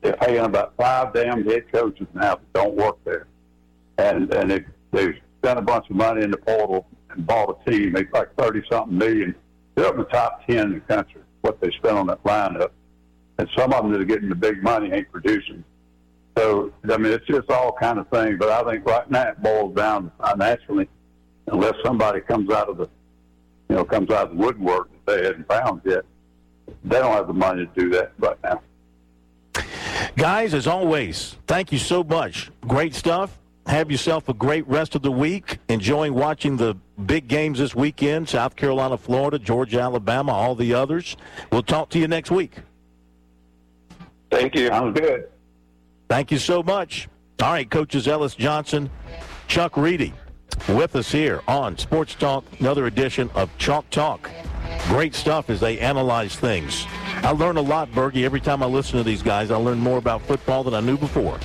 they're paying about 5 damn head coaches now that don't work there. And they've spent a bunch of money in the portal and bought a team. It's like 30-something million. They're up in the top 10 in the country, what they spent on that lineup. And some of them that are getting the big money ain't producing. So, I mean, it's just all kind of things. But I think right now it boils down to financially, unless somebody comes out of the woodwork that they hadn't found yet. They don't have the money to do that right now. Guys, as always, thank you so much. Great stuff. Have yourself a great rest of the week. Enjoying watching the big games this weekend, South Carolina, Florida, Georgia, Alabama, all the others. We'll talk to you next week. Thank you. Sounds good. Thank you so much. All right, Coaches Ellis Johnson, Chuck Reedy with us here on Sports Talk, another edition of Chalk Talk. Great stuff as they analyze things. I learn a lot, Bergie. Every time I listen to these guys, I learn more about football than I knew before.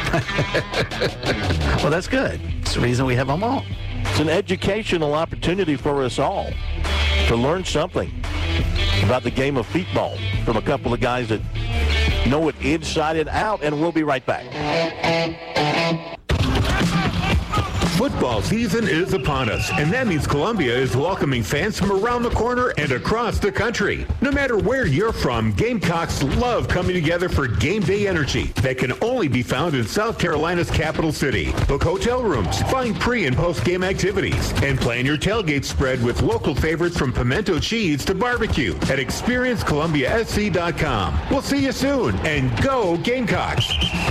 Well, that's good. It's the reason we have them all. It's an educational opportunity for us all to learn something about the game of feetball from a couple of guys that know it inside and out, and we'll be right back. Football season is upon us, and that means Columbia is welcoming fans from around the corner and across the country. No matter where you're from, Gamecocks love coming together for game day energy that can only be found in South Carolina's capital city. Book hotel rooms, find pre- and post-game activities, and plan your tailgate spread with local favorites from pimento cheese to barbecue at ExperienceColumbiaSC.com. We'll see you soon, and go Gamecocks!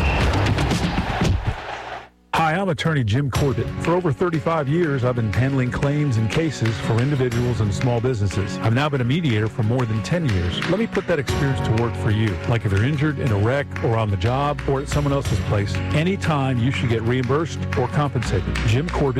Hi, I'm attorney Jim Corbett. For over 35 years, I've been handling claims and cases for individuals and small businesses. I've now been a mediator for more than 10 years. Let me put that experience to work for you. Like if you're injured in a wreck or on the job or at someone else's place, anytime you should get reimbursed or compensated. Jim Corbett,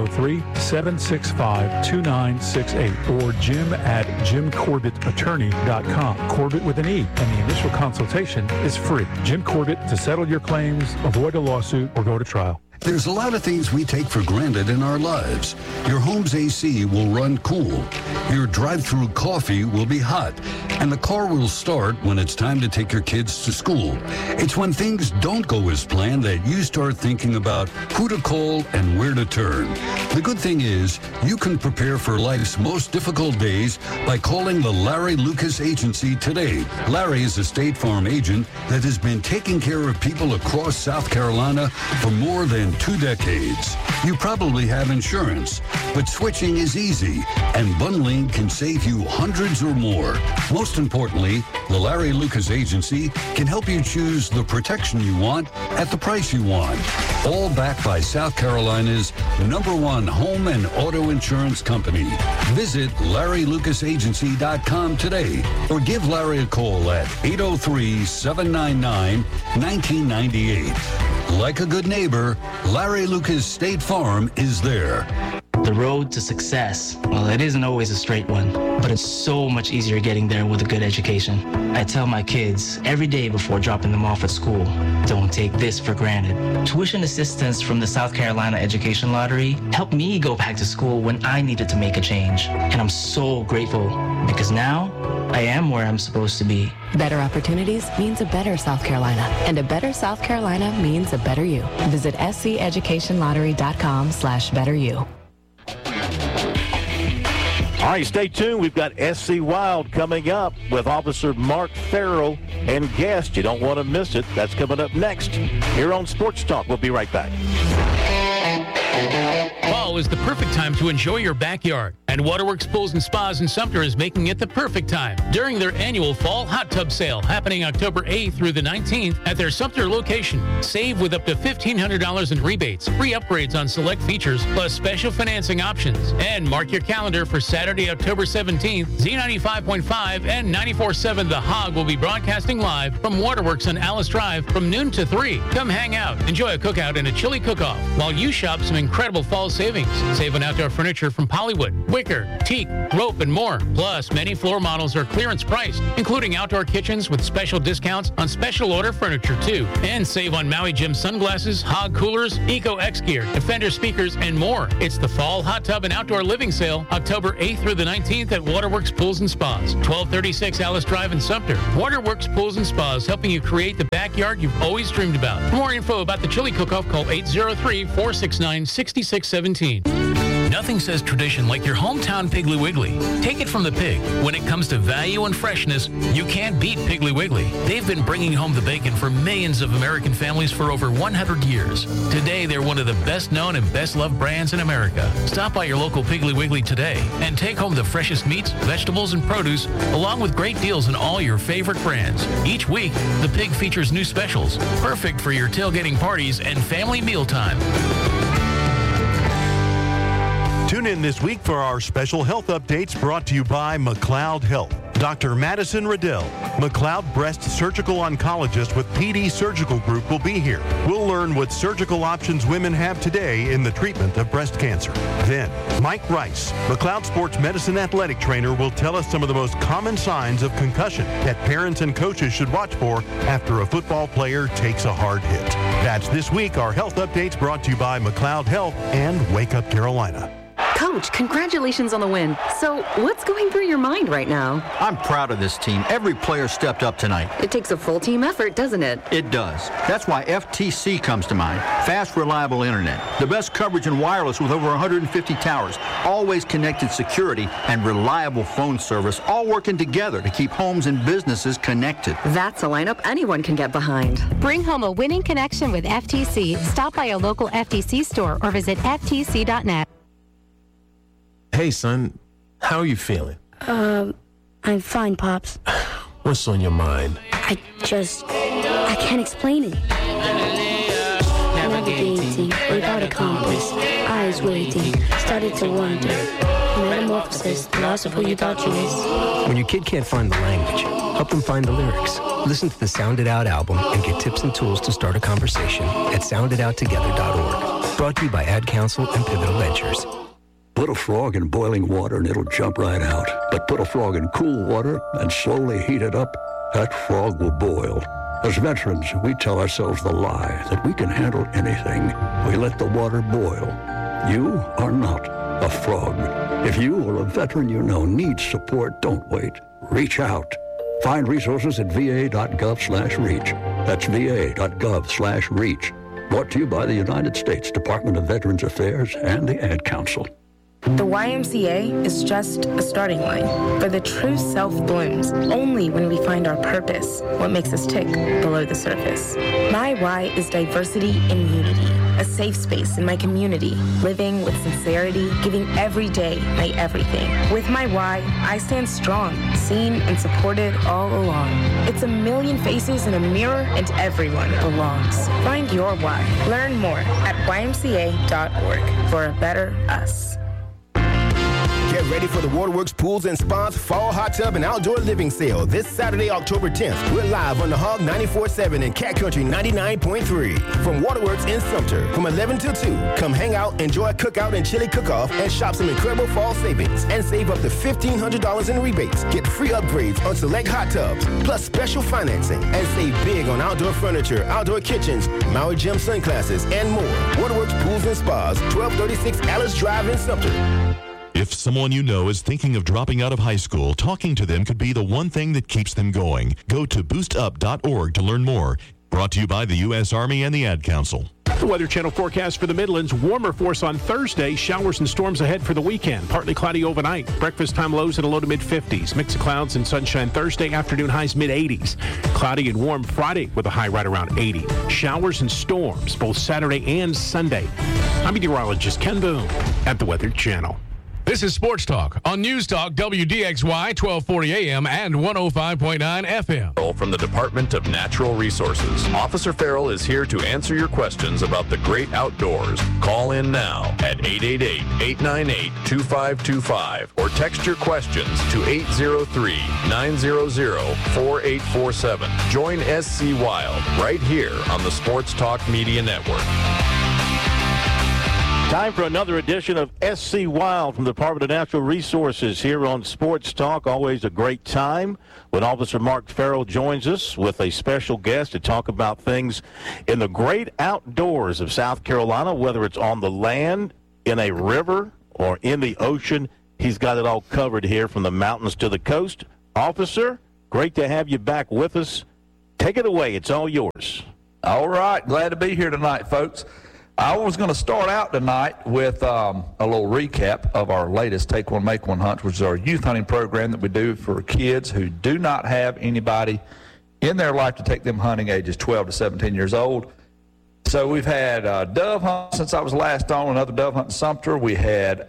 803-765-2968 or jim@jimcorbettattorney.com. Corbett with an E, and the initial consultation is free. Jim Corbett to settle your claims, avoid a lawsuit, or go to trial. There's a lot of things we take for granted in our lives. Your home's AC will run cool. Your drive-through coffee will be hot. And the car will start when it's time to take your kids to school. It's when things don't go as planned that you start thinking about who to call and where to turn. The good thing is, you can prepare for life's most difficult days by calling the Larry Lucas Agency today. Larry is a State Farm agent that has been taking care of people across South Carolina for more than 2 decades. You probably have insurance, but switching is easy, and bundling can save you hundreds or more. Most importantly, the Larry Lucas Agency can help you choose the protection you want at the price you want. All backed by South Carolina's #1 home and auto insurance company. Visit LarryLucasAgency.com today or give Larry a call at 803-799-1998. Like a good neighbor, Larry Lucas State Farm is there. The road to success, well, it isn't always a straight one, but it's so much easier getting there with a good education. I tell my kids every day before dropping them off at school, don't take this for granted. Tuition assistance from the South Carolina Education Lottery helped me go back to school when I needed to make a change. And I'm so grateful because now I am where I'm supposed to be. Better opportunities means a better South Carolina, and a better South Carolina means a better you. Visit SCEducationLottery.com/betteryou. All right, stay tuned. We've got SC Wild coming up with Officer Mark Farrell and guest. You don't want to miss it. That's coming up next here on Sports Talk. We'll be right back. Fall is the perfect time to enjoy your backyard, and Waterworks Pools and Spas in Sumter is making it the perfect time during their annual fall hot tub sale happening October 8th through the 19th at their Sumter location. Save with up to $1,500 in rebates, free upgrades on select features, plus special financing options. And mark your calendar for Saturday, October 17th. Z95.5 and 94.7 The Hog will be broadcasting live from Waterworks on Alice Drive from noon to 3. Come hang out, enjoy a cookout and a chili cook-off while you shop some incredible fall savings. Save on outdoor furniture from Pollywood, wicker, teak, rope, and more. Plus, many floor models are clearance priced, including outdoor kitchens with special discounts on special order furniture, too. And save on Maui Gym sunglasses, Hog coolers, Eco X gear, Defender speakers, and more. It's the Fall Hot Tub and Outdoor Living Sale, October 8th through the 19th at Waterworks Pools and Spas, 1236 Alice Drive in Sumter. Waterworks Pools and Spas, helping you create the backyard you've always dreamed about. For more info about the chili cook-off, call 803-469-6617. Nothing says tradition like your hometown Piggly Wiggly. Take it from the pig. When it comes to value and freshness, you can't beat Piggly Wiggly. They've been bringing home the bacon for millions of American families for over 100 years. Today, they're one of the best known and best loved brands in America. Stop by your local Piggly Wiggly today and take home the freshest meats, vegetables, and produce, along with great deals on all your favorite brands. Each week, the pig features new specials, perfect for your tailgating parties and family mealtime. Tune in this week for our special health updates brought to you by McLeod Health. Dr. Madison Riddell, McLeod Breast Surgical Oncologist with PD Surgical Group, will be here. We'll learn what surgical options women have today in the treatment of breast cancer. Then, Mike Rice, McLeod Sports Medicine Athletic Trainer, will tell us some of the most common signs of concussion that parents and coaches should watch for after a football player takes a hard hit. That's this week, our health updates brought to you by McLeod Health and Wake Up Carolina. Coach, congratulations on the win. So, what's going through your mind right now? I'm proud of this team. Every player stepped up tonight. It takes a full team effort, doesn't it? It does. That's why FTC comes to mind. Fast, reliable internet. The best coverage in wireless with over 150 towers. Always connected security and reliable phone service, all working together to keep homes and businesses connected. That's a lineup anyone can get behind. Bring home a winning connection with FTC. Stop by a local FTC store or visit ftc.net. Hey, son, how are you feeling? I'm fine, Pops. What's on your mind? I can't explain it. Navigating without a compass, eyes waiting, started to wonder. Metamorphosis, the loss of who you thought you was. When your kid can't find the language, help them find the lyrics. Listen to the Sound It Out album and get tips and tools to start a conversation at sounditouttogether.org. Brought to you by Ad Council and Pivotal Ventures. Put a frog in boiling water and it'll jump right out. But put a frog in cool water and slowly heat it up, that frog will boil. As veterans, we tell ourselves the lie that we can handle anything. We let the water boil. You are not a frog. If you or a veteran you know needs support, don't wait. Reach out. Find resources at va.gov/reach. That's va.gov/reach. Brought to you by the United States Department of Veterans Affairs and the Ad Council. The YMCA is just a starting line, for the true self blooms only when we find our purpose, what makes us tick below the surface. My why is diversity and unity, a safe space in my community, living with sincerity, giving every day my everything. With my why, I stand strong, seen and supported all along. It's a million faces in a mirror and everyone belongs. Find your why. Learn more at ymca.org for a better us. Get ready for the Waterworks Pools and Spas Fall Hot Tub and Outdoor Living Sale this Saturday, October 10th. We're live on the Hog 94.7 and Cat Country 99.3 from Waterworks in Sumter from 11 till 2. Come hang out, enjoy a cookout and chili cook-off, and shop some incredible fall savings and save up to $1,500 in rebates. Get free upgrades on select hot tubs, plus special financing, and save big on outdoor furniture, outdoor kitchens, Maui Gym sunglasses, and more. Waterworks Pools and Spas, 1236 Alice Drive in Sumter. If someone you know is thinking of dropping out of high school, talking to them could be the one thing that keeps them going. Go to boostup.org to learn more. Brought to you by the U.S. Army and the Ad Council. The Weather Channel forecast for the Midlands. Warmer force on Thursday. Showers and storms ahead for the weekend. Partly cloudy overnight. Breakfast time lows at a low to mid-50s. Mix of clouds and sunshine Thursday. Afternoon highs mid-80s. Cloudy and warm Friday with a high right around 80. Showers and storms both Saturday and Sunday. I'm meteorologist Ken Boone at the Weather Channel. This is Sports Talk on News Talk WDXY 1240 AM and 105.9 FM. From the Department of Natural Resources, Officer Farrell is here to answer your questions about the great outdoors. Call in now at 888-898-2525 or text your questions to 803-900-4847. Join SC Wild right here on the Sports Talk Media Network. Time for another edition of SC Wild from the Department of Natural Resources here on Sports Talk. Always a great time when Officer Mark Farrell joins us with a special guest to talk about things in the great outdoors of South Carolina, whether it's on the land, in a river, or in the ocean. He's got it all covered here from the mountains to the coast. Officer, great to have you back with us. Take it away. It's all yours. All right. Glad to be here tonight, folks. I was going to start out tonight with a little recap of our latest Take One, Make One hunt, which is our youth hunting program that we do for kids who do not have anybody in their life to take them hunting, ages 12 to 17 years old. So we've had a dove hunt since I was last on, another dove hunt in Sumter. We had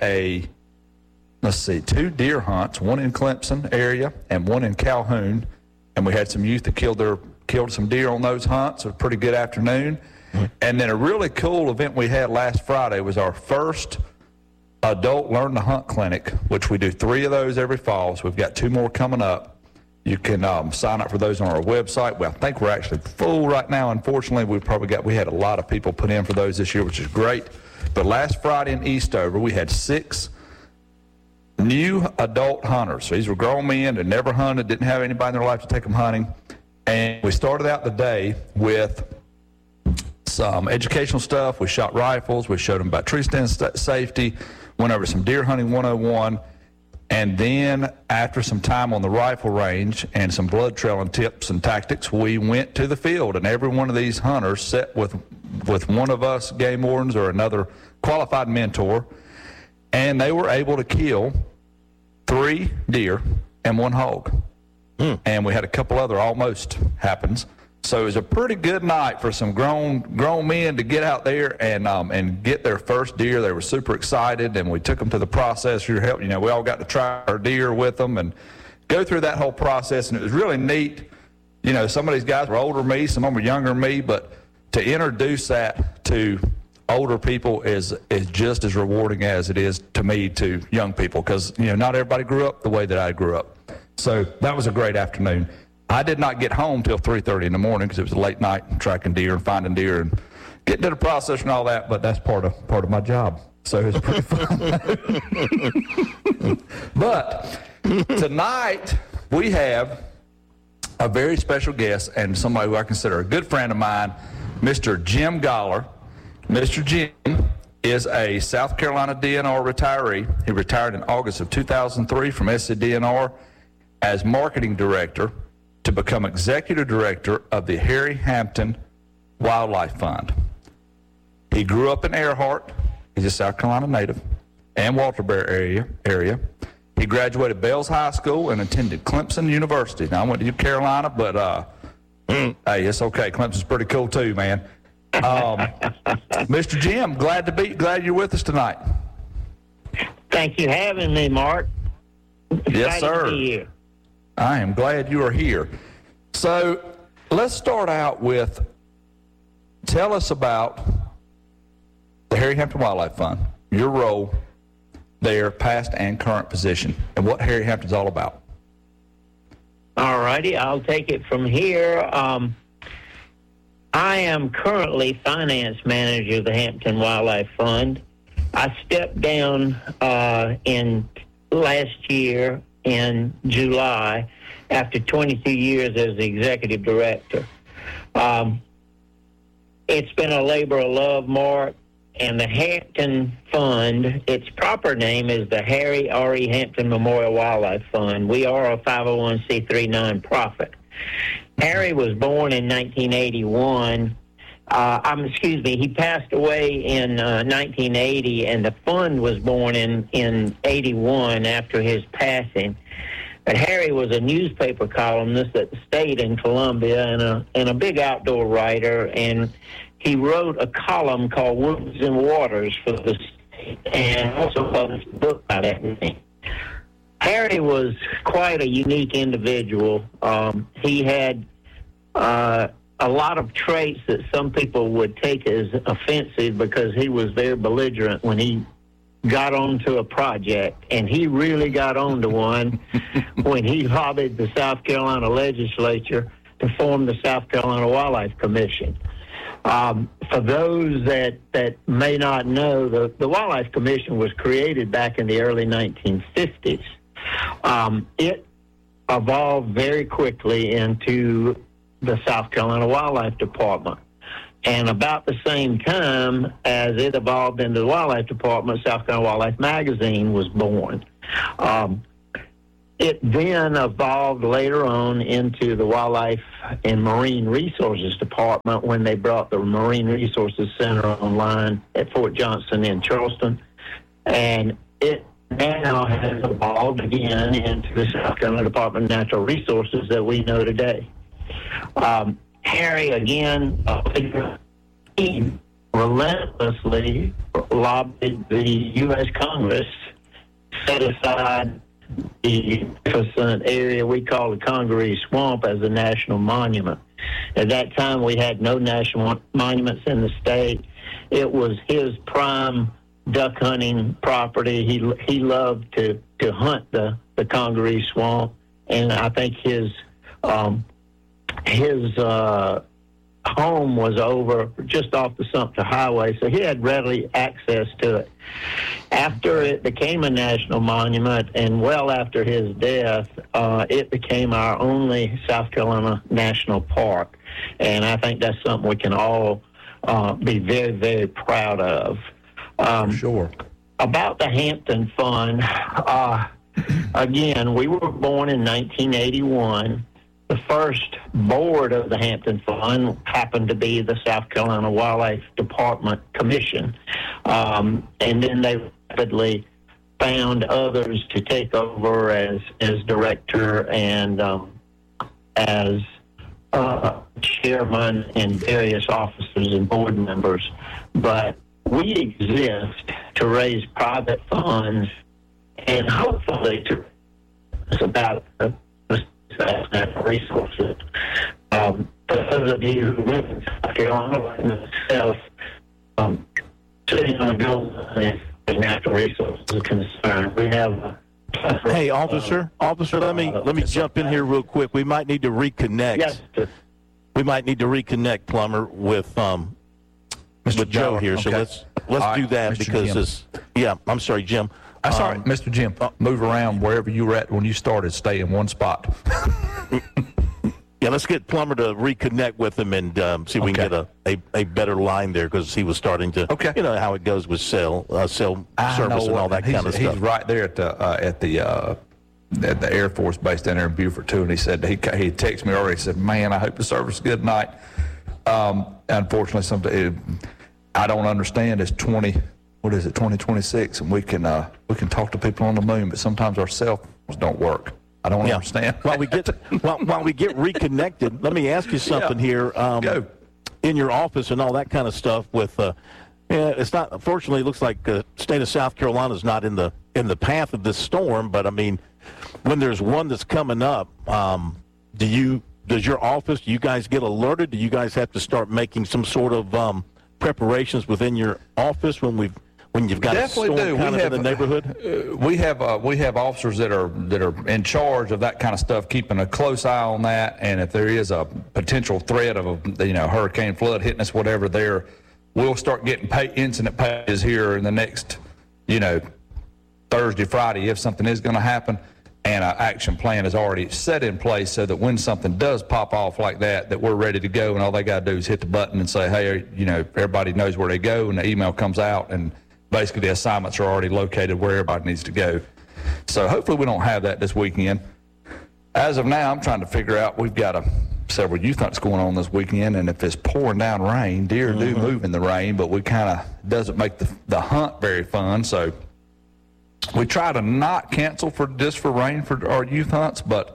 two deer hunts, one in Clemson area and one in Calhoun. And we had some youth that killed some deer on those hunts. It was a pretty good afternoon. And then a really cool event we had last Friday was our first adult Learn to Hunt clinic, which we do 3 of those every fall. So we've got 2 more coming up. You can sign up for those on our website. Well, I think we're actually full right now. Unfortunately, we had a lot of people put in for those this year, which is great. But last Friday in Eastover, we had 6 new adult hunters. So these were grown men that never hunted, didn't have anybody in their life to take them hunting. And we started out the day with some educational stuff. We shot rifles. We showed them about tree stand safety, went over some deer hunting 101. And then after some time on the rifle range and some blood trailing tips and tactics, we went to the field. And every one of these hunters sat with one of us game wardens or another qualified mentor. And they were able to kill 3 deer and 1 hog. And we had a couple other almost happens. So it was a pretty good night for some grown men to get out there and get their first deer. They were super excited, and we took them to the processor. We all got to try our deer with them and go through that whole process. And it was really neat. Some of these guys were older than me, some of them were younger than me, but to introduce that to older people is just as rewarding as it is to me to young people, because not everybody grew up the way that I grew up. So that was a great afternoon. I did not get home till 3:30 in the morning because it was a late night tracking deer and finding deer and getting to the process and all that, but that's part of my job. So it was pretty fun. But tonight we have a very special guest and somebody who I consider a good friend of mine, Mr. Jim Goller. Mr. Jim is a South Carolina DNR retiree. He retired in August of 2003 from SC DNR as marketing director to become executive director of the Harry Hampton Wildlife Fund. He grew up in Earhart. He's a South Carolina native, and Walter Bear area. He graduated Bells High School and attended Clemson University. Now, I went to Carolina, but hey, it's okay. Clemson's pretty cool too, man. Mr. Jim, glad you're with us tonight. Thank you for having me, Mark. Yes, sir. To be here. I am glad you are here. So let's start out with, tell us about the Harry Hampton Wildlife Fund, your role there, past and current position, and what Harry Hampton's all about. All righty, I'll take it from here. I am currently finance manager of the Hampton Wildlife Fund. I stepped down in last year in July after 22 years as the executive director. It's been a labor of love, Mark, and the Hampton Fund, its proper name is the Harry R.E. Hampton Memorial Wildlife Fund. We are a 501c3 nonprofit. Harry was born in 1981. He passed away in 1980, and the fund was born in 81 after his passing. But Harry was a newspaper columnist at the State in Columbia and a big outdoor writer, and he wrote a column called Woods and Waters for the State and also published a book about everything. Harry was quite a unique individual. He had a lot of traits that some people would take as offensive because he was very belligerent when he got onto a project, and he really got onto one when he lobbied the South Carolina legislature to form the South Carolina Wildlife Commission. For those that may not know, the Wildlife Commission was created back in the early 1950s. It evolved very quickly into the South Carolina Wildlife Department. And about the same time as it evolved into the Wildlife Department, South Carolina Wildlife Magazine was born. It then evolved later on into the Wildlife and Marine Resources Department when they brought the Marine Resources Center online at Fort Johnson in Charleston. And it now has evolved again into the South Carolina Department of Natural Resources that we know today. Harry, again, he relentlessly lobbied the U.S. Congress to set aside the magnificent area we call the Congaree Swamp as a national monument. At that time, we had no national monuments in the state. It was his prime duck hunting property. He loved to hunt the Congaree Swamp, and I think his home was over just off the Sumter Highway, so he had readily access to it. After it became a national monument, and well after his death, it became our only South Carolina national park, and I think that's something we can all be very, very proud of. Sure. About the Hampton Fund, again, we were born in 1981. The first board of the Hampton Fund happened to be the South Carolina Wildlife Department Commission. And then they rapidly found others to take over as director and as chairman and various officers and board members. But we exist to raise private funds and hopefully to about natural resources. For those of you who live in South Carolina, like myself, sitting on a gold as natural resources is concerned, we have. Hey, officer, let me jump in here real quick. We might need to reconnect. Yes. We might need to reconnect, Plummer, with Joe here. Okay. So let's do that, because I'm sorry, Jim. That's all right, Mr. Jim. Move around wherever you were at when you started. Stay in one spot. Yeah, let's get Plummer to reconnect with him and see if we can get a better line there, because he was starting to, you know how it goes with cell service and all that kind of stuff. He's right there at the Air Force base down there in Beaufort too, and he said he texted me earlier. He said, "Man, I hope the service is good tonight." Unfortunately, I don't understand. It's 2026, and we can talk to people on the moon, but sometimes our cell phones don't work. I don't understand. While we get reconnected, let me ask you something here. Go. In your office and all that kind of stuff. With it's not. Unfortunately, it looks like the state of South Carolina is not in the path of this storm. But I mean, when there's one that's coming up, does your office? Do you guys get alerted? Do you guys have to start making some sort of preparations within your office when you've got Definitely a storm kind of in the neighborhood? We have officers that are in charge of that kind of stuff, keeping a close eye on that. And if there is a potential threat of a hurricane, flood hitting us, whatever, we'll start getting incident pages here in the next Thursday, Friday, if something is going to happen. And an action plan is already set in place so that when something does pop off like that we're ready to go, and all they got to do is hit the button and say, hey, everybody knows where they go, and the email comes out, and basically the assignments are already located where everybody needs to go. So hopefully we don't have that this weekend. As of now, I'm trying to figure out, we've got several youth hunts going on this weekend, and if it's pouring down rain, deer do move in the rain, but we kind of doesn't make the hunt very fun. So we try to not cancel for rain for our youth hunts, but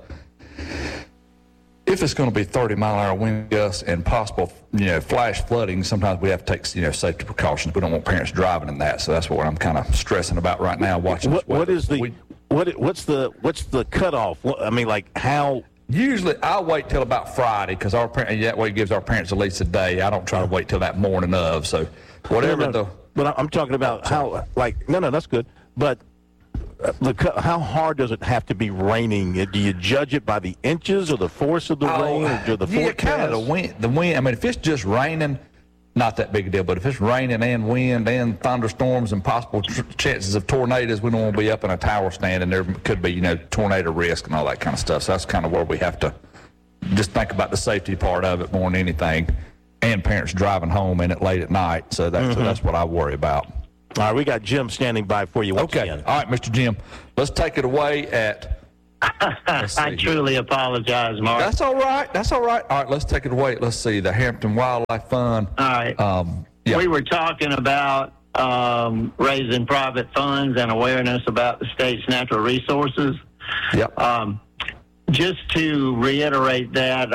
if it's going to be 30-mile-an-hour wind gusts and possible, flash flooding, sometimes we have to take, safety precautions. We don't want parents driving in that, so that's what I'm kind of stressing about right now. Watching what's the cutoff? I mean, like how? Usually, I'll wait till about Friday, because that way it gives our parents at least a day. I don't try to wait till that morning of. So whatever But I'm talking about how, that's good. But how hard does it have to be raining? Do you judge it by the inches or the force of the rain, or the forecast? Kind of the wind. I mean, if it's just raining, not that big a deal. But if it's raining and wind and thunderstorms and possible chances of tornadoes, we don't want to be up in a tower stand, and there could be, tornado risk and all that kind of stuff. So that's kind of where we have to just think about the safety part of it more than anything, and parents driving home in it late at night. So that's what I worry about. All right, we got Jim standing by for you once again. All right, Mr. Jim, let's take it away at... I truly apologize, Mark. That's all right. All right, let's take it away. Let's see, the Hampton Wildlife Fund. All right. We were talking about raising private funds and awareness about the state's natural resources. Yep. Just to reiterate that,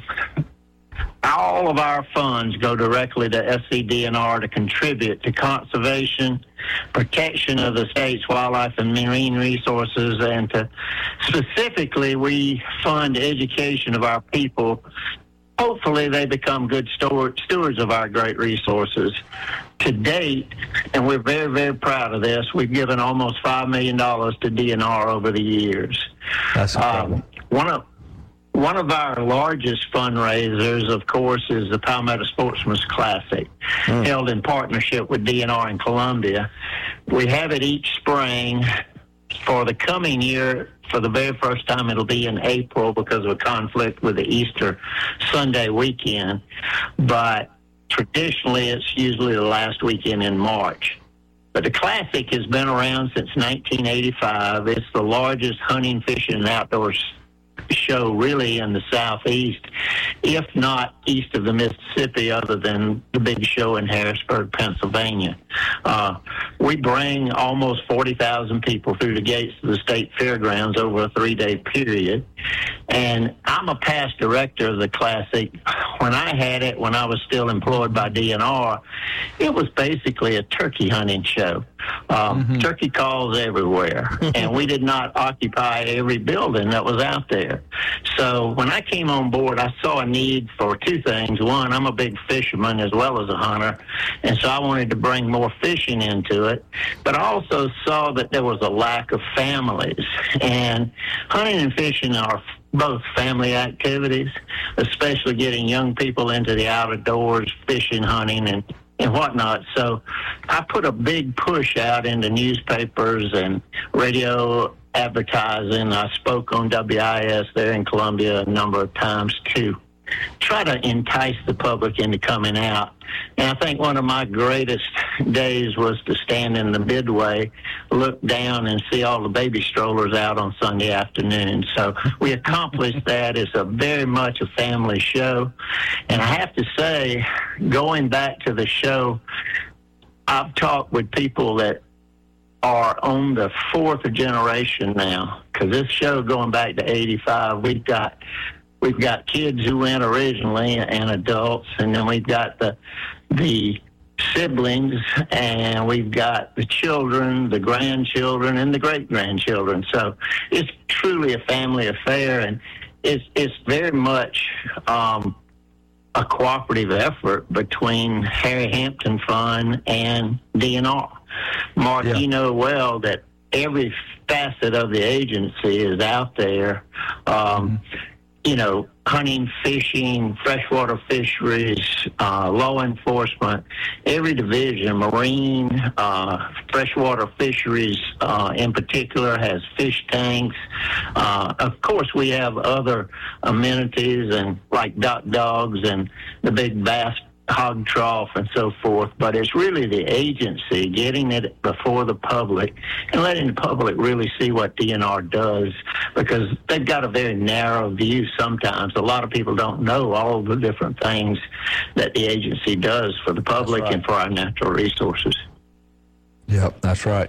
all of our funds go directly to SCDNR to contribute to conservation, protection of the state's wildlife and marine resources, and to specifically we fund education of our people. Hopefully they become good stewards of our great resources. To date, and we're very, very proud of this, we've given almost $5 million to DNR over the years. That's incredible. One of our largest fundraisers, of course, is the Palmetto Sportsman's Classic, held in partnership with DNR in Columbia. We have it each spring. For the coming year, for the very first time, it'll be in April because of a conflict with the Easter Sunday weekend. But traditionally, it's usually the last weekend in March. But the Classic has been around since 1985. It's the largest hunting, fishing, and outdoors show really in the Southeast, if not east of the Mississippi, other than the big show in Harrisburg, Pennsylvania. We bring almost 40,000 people through the gates of the state fairgrounds over a 3-day period. And I'm a past director of the Classic. When I had it, when I was still employed by DNR, it was basically a turkey hunting show. Turkey calls everywhere, and we did not occupy every building that was out there. So when I came on board, I saw a need for two things. One, I'm a big fisherman as well as a hunter, and so I wanted to bring more fishing into it. But I also saw that there was a lack of families, and hunting and fishing are both family activities, especially getting young people into the outdoors, fishing, hunting, and whatnot. So I put a big push out into newspapers and radio advertising. I spoke on WIS there in Columbia a number of times to try to entice the public into coming out. And I think one of my greatest days was to stand in the midway, look down, and see all the baby strollers out on Sunday afternoon. So we accomplished that. It's a very much a family show. And I have to say, going back to the show, I've talked with people that are on the fourth generation now, because this show going back to 85, we've got kids who went originally and adults, and then we've got the siblings, and we've got the children, the grandchildren, and the great-grandchildren. So it's truly a family affair, and it's very much a cooperative effort between Harry Hampton Fund and DNR. Mark, you know well that every facet of the agency is out there. Hunting, fishing, freshwater fisheries, law enforcement, every division, marine, freshwater fisheries in particular has fish tanks. Of course, we have other amenities and like duck dogs and the big bass hog trough and so forth, but it's really the agency getting it before the public and letting the public really see what DNR does, because they've got a very narrow view sometimes. A lot of people don't know all the different things that the agency does for the public and for our natural resources. Yep, that's right.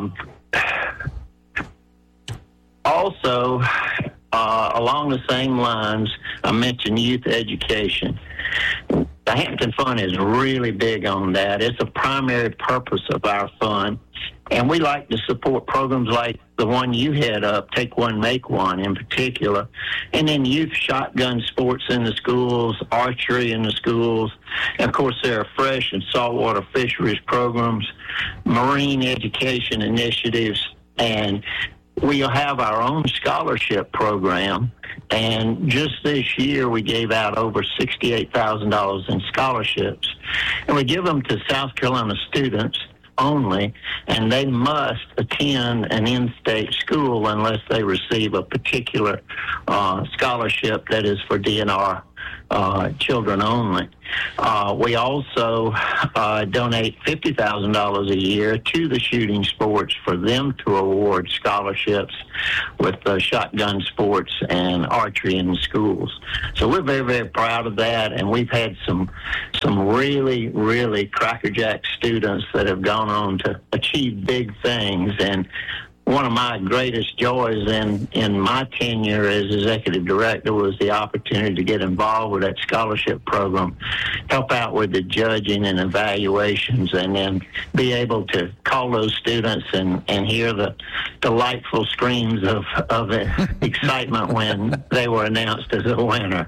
Also, along the same lines, I mentioned youth education. The Hampton Fund is really big on that. It's a primary purpose of our fund. And we like to support programs like the one you head up, Take One, Make One in particular. And then youth shotgun sports in the schools, archery in the schools. And of course, there are fresh and saltwater fisheries programs, marine education initiatives, and we'll have our own scholarship program. And just this year, we gave out over $68,000 in scholarships. And we give them to South Carolina students only, and they must attend an in-state school unless they receive a particular scholarship that is for DNR children only. We also donate $50,000 a year to the shooting sports for them to award scholarships with shotgun sports and archery in the schools. So we're very, very proud of that, and we've had some really, really crackerjack students that have gone on to achieve big things. And one of my greatest joys in my tenure as executive director was the opportunity to get involved with that scholarship program, help out with the judging and evaluations, and then be able to call those students and hear the delightful screams of excitement when they were announced as a winner.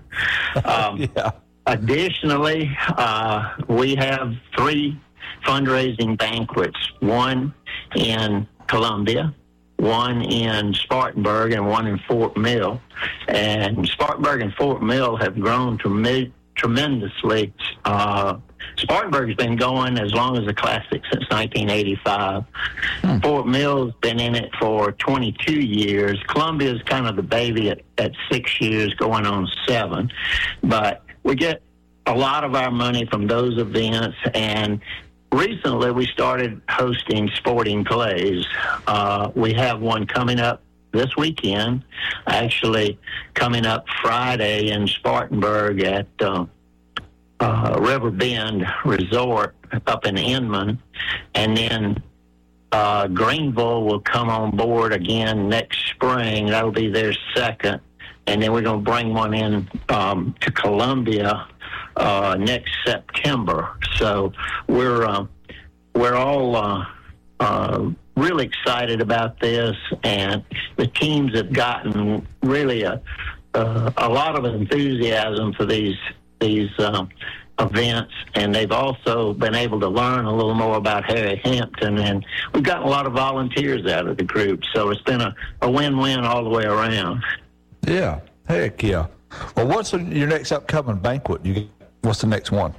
Additionally, we have 3 fundraising banquets, one in Columbia, one in Spartanburg, and one in Fort Mill. And Spartanburg and Fort Mill have grown tremendously. Spartanburg's been going as long as the Classic, since 1985. Fort Mill's been in it for 22 years. Columbia's kind of the baby at 6 years, going on 7. But we get a lot of our money from those events, and recently we started hosting sporting clays. We have one coming up this weekend, actually coming up Friday in Spartanburg at River Bend Resort up in Inman. And then Greenville will come on board again next spring. That'll be their second. And then we're going to bring one in to Columbia next September. So we're all really excited about this, and the teams have gotten really a lot of enthusiasm for these events, and they've also been able to learn a little more about Harry Hampton, and we've gotten a lot of volunteers out of the group. So it's been a win-win all the way around. Yeah, heck yeah. Well, what's your next upcoming banquet? What's the next one?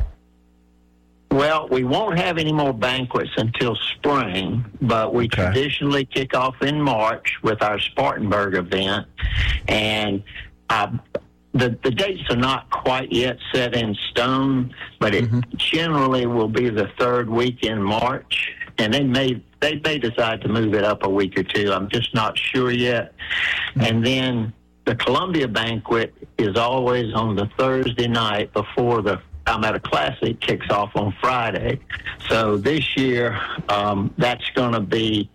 Well, we won't have any more banquets until spring, but we traditionally kick off in March with our Spartanburg event. And the dates are not quite yet set in stone, but it generally will be the 3rd week in March. And they may decide to move it up a week or two. I'm just not sure yet. And then the Columbia banquet is always on the Thursday night before the Palmetto Classic kicks off on Friday. So this year, that's going to be,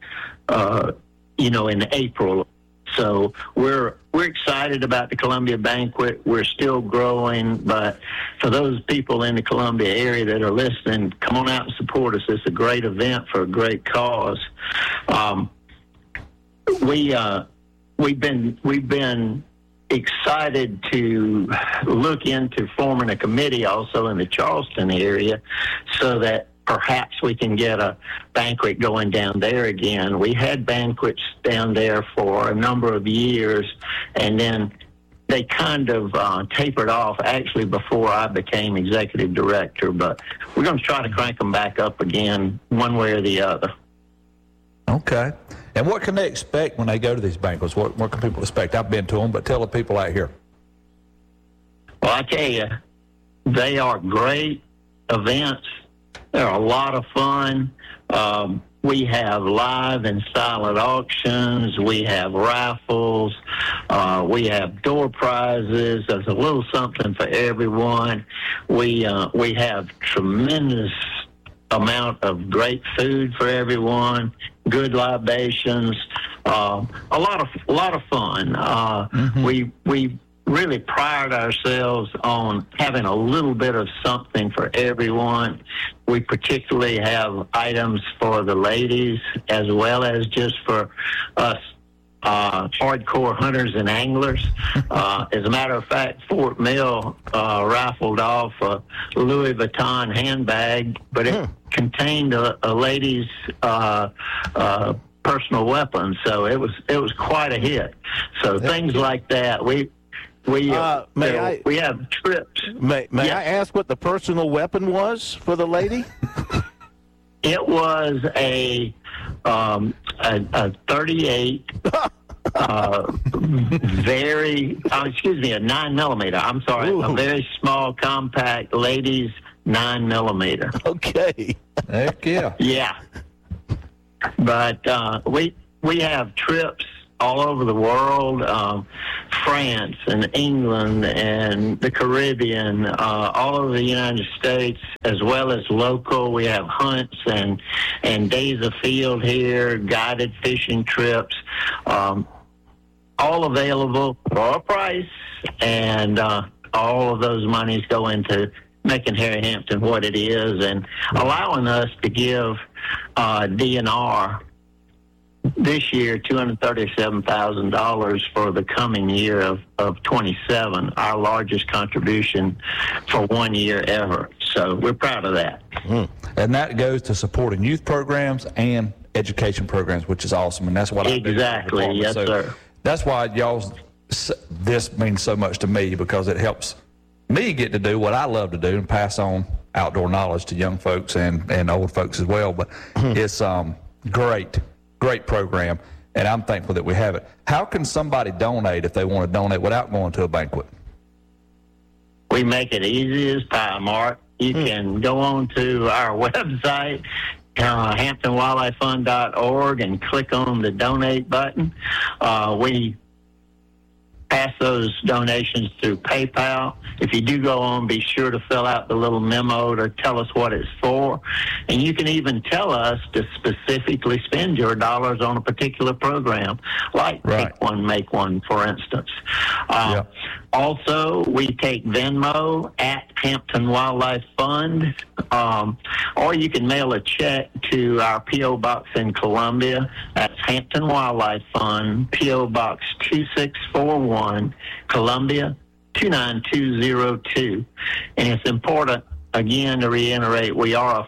in April. So we're excited about the Columbia banquet. We're still growing, but for those people in the Columbia area that are listening, come on out and support us. It's a great event for a great cause. We've been excited to look into forming a committee also in the Charleston area so that perhaps we can get a banquet going down there again. We had banquets down there for a number of years, and then they kind of tapered off actually before I became executive director, but we're going to try to crank them back up again one way or the other. Okay. And what can they expect when they go to these banquets? What can people expect? I've been to them, but tell the people out here. Well, I tell you, they are great events. They're a lot of fun. We have live and silent auctions. We have raffles. We have door prizes. There's a little something for everyone. We have tremendous amount of great food for everyone, good libations, a lot of fun. We really pride ourselves on having a little bit of something for everyone. We particularly have items for the ladies as well as just for us hardcore hunters and anglers. As a matter of fact, Fort Mill raffled off a Louis Vuitton handbag, but it contained a lady's personal weapon, so it was quite a hit. So things like that. We have trips. May I ask what the personal weapon was for the lady? It was a 38. a 9mm. I'm sorry, a very small, compact ladies 9mm. Okay. Heck yeah. Yeah. But we have trips all over the world, France and England and the Caribbean, all over the United States, as well as local. We have hunts and days of field here, guided fishing trips, all available for a price, and all of those monies go into making Harry Hampton what it is and allowing us to give DNR this year $237,000 for the coming year of 27, our largest contribution for 1 year ever. So we're proud of that. And that goes to supporting youth programs and education programs, which is awesome. And that's what I do. Exactly. Yes, sir. That's why this means so much to me, because it helps me get to do what I love to do and pass on outdoor knowledge to young folks and old folks as well. But it's great program, and I'm thankful that we have it. How can somebody donate if they want to donate without going to a banquet? We make it easy as pie, Mark. You can go on to our website, HamptonWildlifeFund.org, and click on the donate button. We pass those donations through PayPal. If you do go on, be sure to fill out the little memo to tell us what it's for. And you can even tell us to specifically spend your dollars on a particular program, like Pick One, Make One, for instance. Also, we take Venmo at Hampton Wildlife Fund, or you can mail a check to our P.O. Box in Columbia. That's Hampton Wildlife Fund, P.O. Box 2641, Columbia 29202. And it's important, again, to reiterate, we are a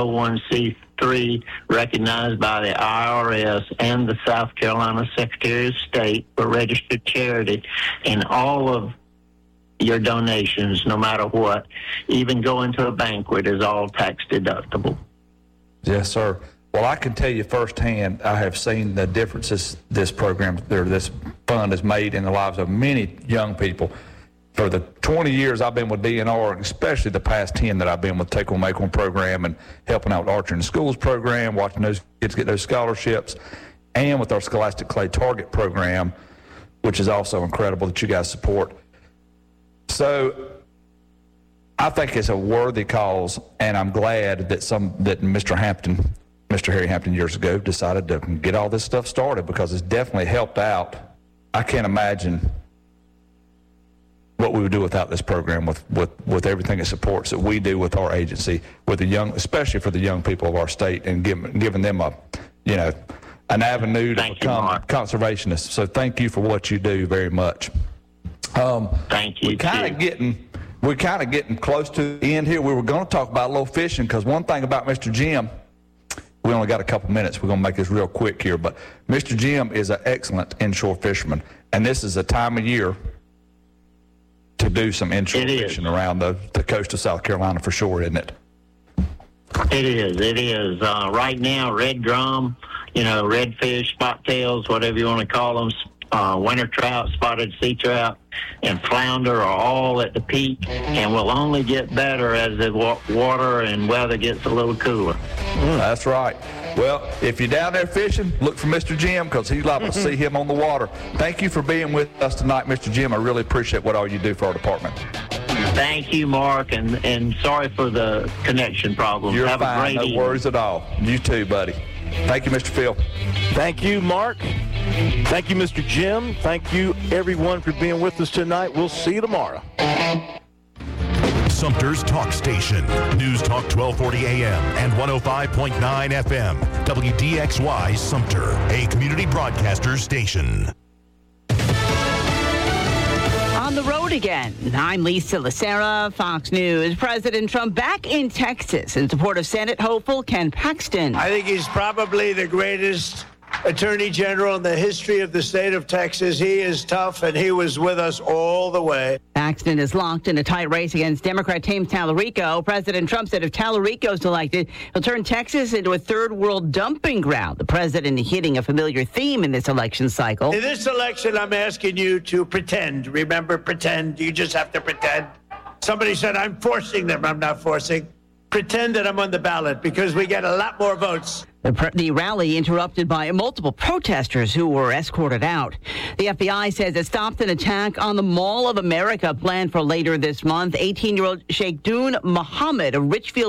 501c3 recognized by the IRS and the South Carolina Secretary of State for registered charity, and all of your donations, no matter what, even going to a banquet, is all tax deductible. Yes, sir. Well, I can tell you firsthand, I have seen the differences this fund has made in the lives of many young people. For the 20 years I've been with DNR, and especially the past 10 that I've been with Take One, Make One program and helping out Archer in the Schools program, watching those kids get those scholarships, and with our Scholastic Clay Target program, which is also incredible that you guys support. So I think it's a worthy cause, and I'm glad that Mr. Harry Hampton years ago decided to get all this stuff started, because it's definitely helped out. I can't imagine what we would do without this program, with everything it supports that we do with our agency, with the young, especially for the young people of our state, and giving them an avenue to become conservationists. So thank you for what you do very much. Thank you. We're kind of getting close to the end here. We were going to talk about a little fishing, because one thing about Mr. Jim, we only got a couple minutes. We're going to make this real quick here, but Mr. Jim is an excellent inshore fisherman, and this is a time of year to do some inshore fishing around the coast of South Carolina for sure, isn't it? It is. Right now, red drum, redfish, spot-tails, whatever you want to call them, winter trout, spotted sea trout, and flounder are all at the peak, and will only get better as the water and weather gets a little cooler. That's right. Well, if you're down there fishing, look for Mr. Jim, because he's liable to see him on the water. Thank you for being with us tonight, Mr. Jim. I really appreciate what all you do for our department. Thank you, Mark, and sorry for the connection problem. You're Have fine. a great No evening. worries at all. You too, buddy. Thank you, Mr. Phil. Thank you, Mark. Thank you, Mr. Jim. Thank you, everyone, for being with us tonight. We'll see you tomorrow. Sumter's Talk Station. News Talk 1240 AM and 105.9 FM. WDXY Sumter, a community broadcaster station. On the road again. I'm Lisa Lacera, Fox News. President Trump back in Texas in support of Senate hopeful Ken Paxton. I think he's probably the greatest Attorney General in the history of the state of Texas. He is tough, and he was with us all the way. Paxton is locked in a tight race against Democrat James Tallarico. President Trump said if Tallarico's elected, he'll turn Texas into a third-world dumping ground. The president hitting a familiar theme in this election cycle. In this election, I'm asking you to pretend. Remember, pretend. You just have to pretend. Somebody said, I'm forcing them. I'm not forcing. Pretend that I'm on the ballot because we get a lot more votes. The rally interrupted by multiple protesters who were escorted out. The FBI says it stopped an attack on the Mall of America planned for later this month. 18-year-old Sheikh Dune Mohammed of Richfield